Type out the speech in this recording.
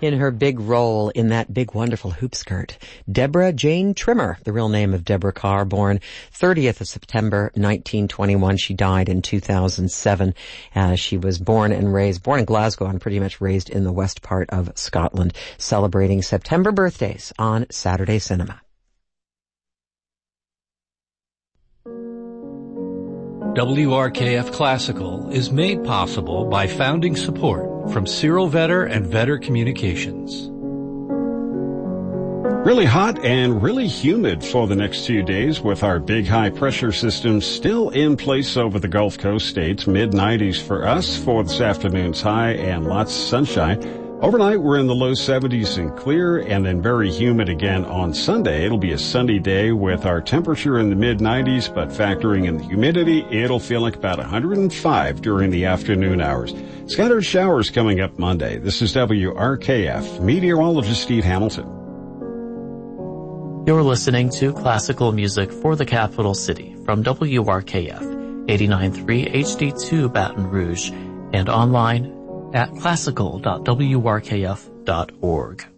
in her big role in that big, wonderful hoop skirt. Deborah Jane Trimmer, the real name of Deborah Carr, born 30th of September 1921. She died in 2007. She was born in Glasgow and pretty much raised in the west part of Scotland, celebrating September birthdays on Saturday Cinema. WRKF Classical is made possible by founding support from Cyril Vetter and Vetter Communications. Really hot and really humid for the next few days with our big high pressure system still in place over the Gulf Coast states. Mid-90s for us for this afternoon's high and lots of sunshine. Overnight, we're in the low 70s and clear, and then very humid again on Sunday. It'll be a sunny day with our temperature in the mid-90s, but factoring in the humidity, it'll feel like about 105 during the afternoon hours. Scattered showers coming up Monday. This is WRKF, meteorologist Steve Hamilton. You're listening to classical music for the capital city from WRKF, 89.3 HD2 Baton Rouge, and online at classical.wrkf.org.